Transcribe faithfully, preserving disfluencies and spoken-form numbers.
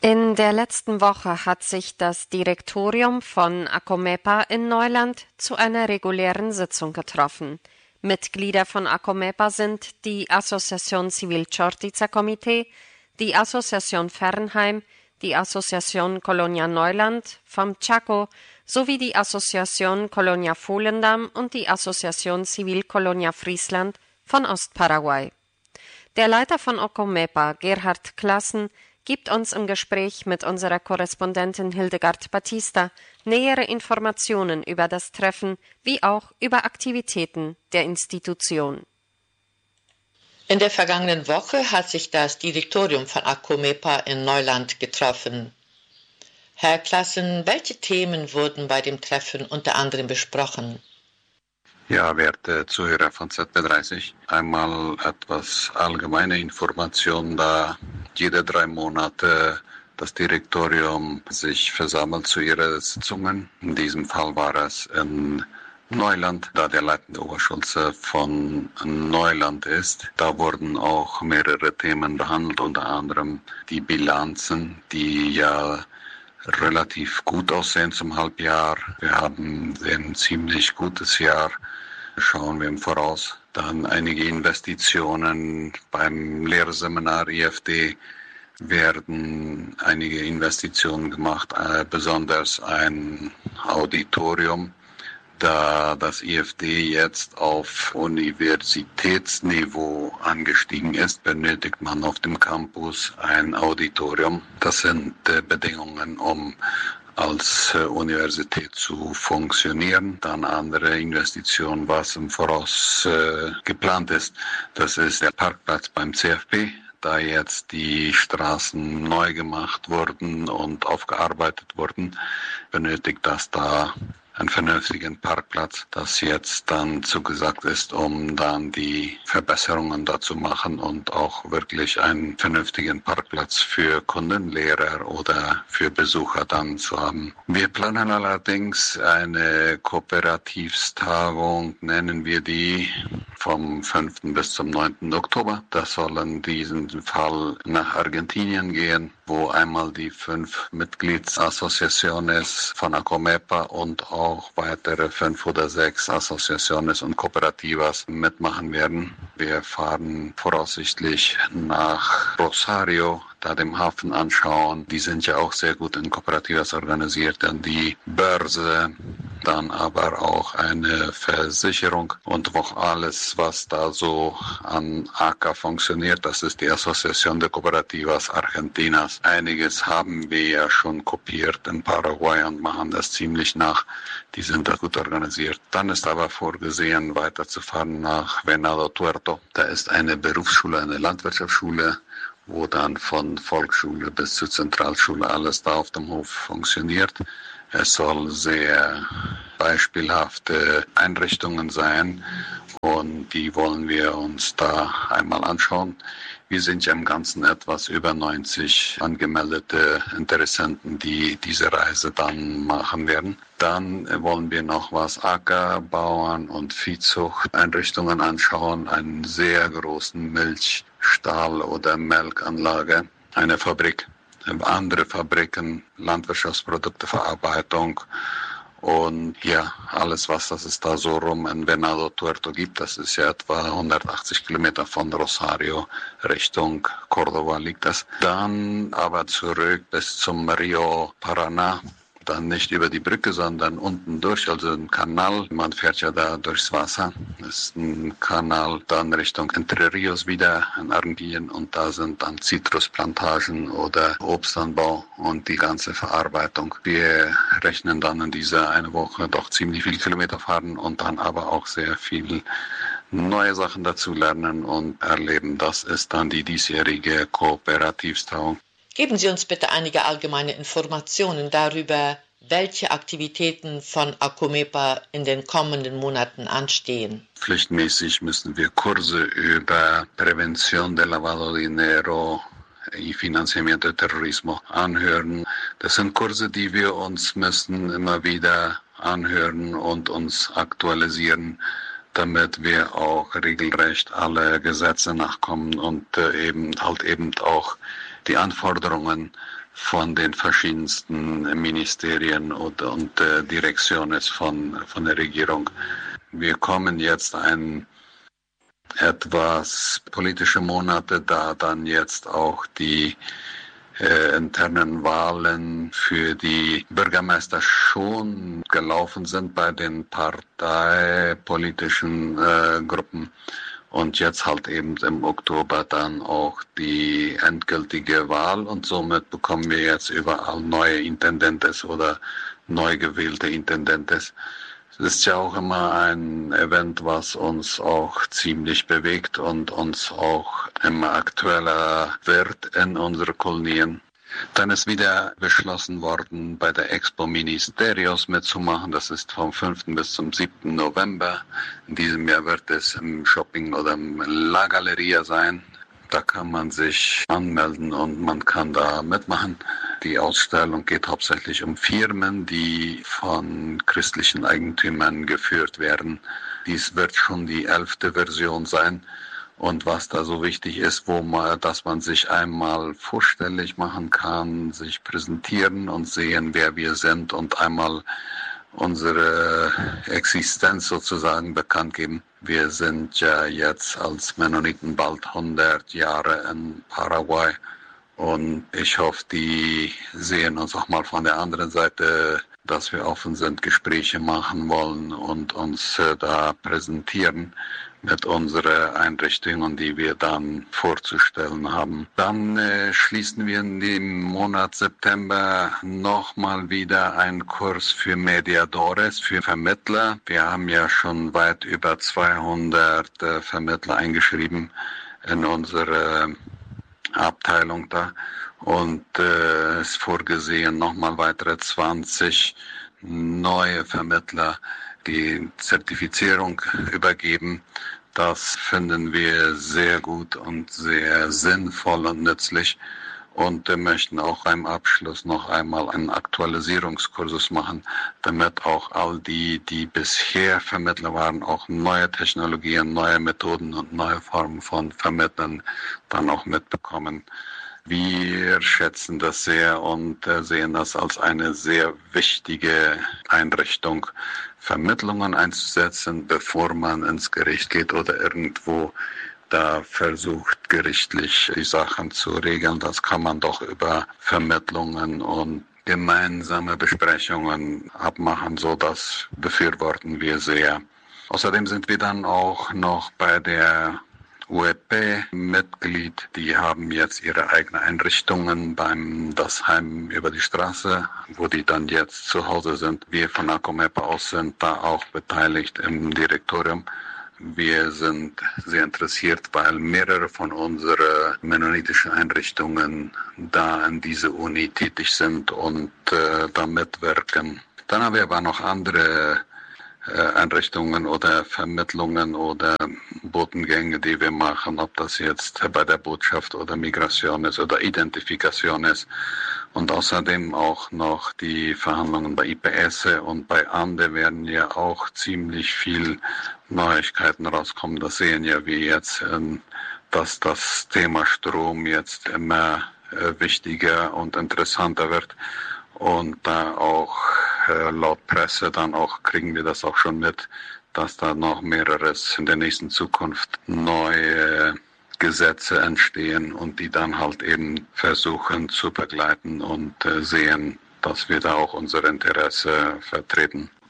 In der letzten Woche hat sich das Direktorium von Akomepa in Neuland zu einer regulären Sitzung getroffen. Mitglieder von Akomepa sind die Asociación Civil Chortitza Komitee, die Asociación Fernheim, die Asociación Colonia Neuland vom Chaco sowie die Asociación Colonia Volendam und die Asociación Civil Colonia Friesland von Ostparaguay. Der Leiter von Akomepa, Gerhard Klassen, gibt uns im Gespräch mit unserer Korrespondentin Hildegard Batista nähere Informationen über das Treffen wie auch über Aktivitäten der Institution. In der vergangenen Woche hat sich das Direktorium von Akomepa in Neuland getroffen. Herr Klassen, welche Themen wurden bei dem Treffen unter anderem besprochen? Ja, werte Zuhörer von Z B dreißig, einmal etwas allgemeine Informationen, da jede drei Monate das Direktorium sich versammelt zu ihren Sitzungen. In diesem Fall war es in Neuland, da der leitende Oberschulze von Neuland ist. Da wurden auch mehrere Themen behandelt, unter anderem die Bilanzen, die ja relativ gut aussehen zum Halbjahr. Wir haben ein ziemlich gutes Jahr, schauen wir im Voraus. Dann einige Investitionen beim Lehrseminar I F D werden einige Investitionen gemacht, äh, besonders ein Auditorium. Da das I F D jetzt auf Universitätsniveau angestiegen ist, benötigt man auf dem Campus ein Auditorium. Das sind äh, Bedingungen, um als äh, Universität zu funktionieren. Dann andere Investitionen, was im Voraus äh, geplant ist. Das ist der Parkplatz beim C F P. Da jetzt die Straßen neu gemacht wurden und aufgearbeitet wurden, benötigt das da einen vernünftigen Parkplatz, das jetzt dann zugesagt ist, um dann die Verbesserungen dazu machen und auch wirklich einen vernünftigen Parkplatz für Kunden, Lehrer oder für Besucher dann zu haben. Wir planen allerdings eine Kooperativstagung, nennen wir die, vom fünften bis zum neunten Oktober. Das soll in diesem Fall nach Argentinien gehen, wo einmal die fünf Mitgliedsasociaciones von Akomepa und auch weitere fünf oder sechs Asociaciones und Kooperativas mitmachen werden. Wir fahren voraussichtlich nach Rosario, da dem Hafen anschauen. Die sind ja auch sehr gut in Kooperativas organisiert. Dann die Börse, dann aber auch eine Versicherung und auch alles, was da so an A C A funktioniert. Das ist die Asociación de Cooperativas Argentinas. Einiges haben wir ja schon kopiert in Paraguay und machen das ziemlich nach. Die sind da gut organisiert. Dann ist aber vorgesehen, weiterzufahren nach Venado Tuerto. Da ist eine Berufsschule, eine Landwirtschaftsschule, wo dann von Volksschule bis zur Zentralschule alles da auf dem Hof funktioniert. Es soll sehr beispielhafte Einrichtungen sein und die wollen wir uns da einmal anschauen. Wir sind ja im Ganzen etwas über neunzig angemeldete Interessenten, die diese Reise dann machen werden. Dann wollen wir noch was Ackerbauern und Viehzuchteinrichtungen anschauen, einen sehr großen Milchstall oder Melkanlage, eine Fabrik, andere Fabriken, Landwirtschaftsprodukteverarbeitung und ja, alles, was das ist da so rum in Venado Tuerto gibt. Das ist ja etwa hundertachtzig Kilometer von Rosario Richtung Córdoba liegt das. Dann aber zurück bis zum Rio Paraná. Dann nicht über die Brücke, sondern unten durch, also ein Kanal. Man fährt ja da durchs Wasser. Das ist ein Kanal dann Richtung Entre Rios wieder in Argentinien und da sind dann Zitrusplantagen oder Obstanbau und die ganze Verarbeitung. Wir rechnen dann in dieser eine Woche doch ziemlich viele Kilometer fahren und dann aber auch sehr viel neue Sachen dazu lernen und erleben. Das ist dann die diesjährige Kooperativstagung. Geben Sie uns bitte einige allgemeine Informationen darüber, welche Aktivitäten von Akomepa in den kommenden Monaten anstehen. Pflichtmäßig müssen wir Kurse über Prävention del lavado de dinero y financiamiento de terrorismo anhören. Das sind Kurse, die wir uns müssen immer wieder anhören und uns aktualisieren, damit wir auch regelrecht alle Gesetze nachkommen und äh, eben halt eben auch die Anforderungen von den verschiedensten Ministerien und, und äh, Direktionen von, von der Regierung. Wir kommen jetzt ein etwas politische Monate, da dann jetzt auch die äh, internen Wahlen für die Bürgermeister schon gelaufen sind bei den parteipolitischen äh, Gruppen. Und jetzt halt eben im Oktober dann auch die endgültige Wahl und somit bekommen wir jetzt überall neue Intendentes oder neu gewählte Intendentes. Es ist ja auch immer ein Event, was uns auch ziemlich bewegt und uns auch immer aktueller wird in unsere Kolonien. Dann ist wieder beschlossen worden, bei der Expo Ministerios mitzumachen. Das ist vom fünften bis zum siebten November. In diesem Jahr wird es im Shopping oder im La Galleria sein. Da kann man sich anmelden und man kann da mitmachen. Die Ausstellung geht hauptsächlich um Firmen, die von christlichen Eigentümern geführt werden. Dies wird schon die elfte Version sein. Und was da so wichtig ist, wo man, dass man sich einmal vorstellig machen kann, sich präsentieren und sehen, wer wir sind und einmal unsere Existenz sozusagen bekannt geben. Wir sind ja jetzt als Mennoniten bald hundert Jahre in Paraguay und ich hoffe, die sehen uns auch mal von der anderen Seite, dass wir offen sind, Gespräche machen wollen und uns äh, da präsentieren mit unseren Einrichtungen, die wir dann vorzustellen haben. Dann äh, schließen wir in dem Monat September nochmal wieder einen Kurs für Mediadores, für Vermittler. Wir haben ja schon weit über zweihundert äh, Vermittler eingeschrieben in unsere Abteilung da und äh, ist vorgesehen, nochmal weitere zwanzig neue Vermittler die Zertifizierung übergeben. Das finden wir sehr gut und sehr sinnvoll und nützlich und wir möchten auch beim Abschluss noch einmal einen Aktualisierungskursus machen, damit auch all die, die bisher Vermittler waren, auch neue Technologien, neue Methoden und neue Formen von Vermittlern dann auch mitbekommen. Wir schätzen das sehr und sehen das als eine sehr wichtige Einrichtung, Vermittlungen einzusetzen, bevor man ins Gericht geht oder irgendwo da versucht, gerichtlich die Sachen zu regeln. Das kann man doch über Vermittlungen und gemeinsame Besprechungen abmachen, so das befürworten wir sehr. Außerdem sind wir dann auch noch bei der U E P Mitglied, die haben jetzt ihre eigenen Einrichtungen beim das Heim über die Straße, wo die dann jetzt zu Hause sind. Wir von Acomepa aus sind da auch beteiligt im Direktorium. Wir sind sehr interessiert, weil mehrere von unseren mennonitischen Einrichtungen da in dieser Uni tätig sind und äh, da mitwirken. Dann haben wir aber noch andere Einrichtungen oder Vermittlungen oder Botengänge, die wir machen, ob das jetzt bei der Botschaft oder Migration ist oder Identifikation ist. Und außerdem auch noch die Verhandlungen bei I P S und bei ANDE werden ja auch ziemlich viel Neuigkeiten rauskommen. Das sehen ja wir jetzt, dass das Thema Strom jetzt immer wichtiger und interessanter wird. Und da auch äh, laut Presse dann auch kriegen wir das auch schon mit, dass da noch mehreres in der nächsten Zukunft neue Gesetze entstehen und die dann halt eben versuchen zu begleiten und äh, sehen, dass wir da auch unser Interesse vertreten.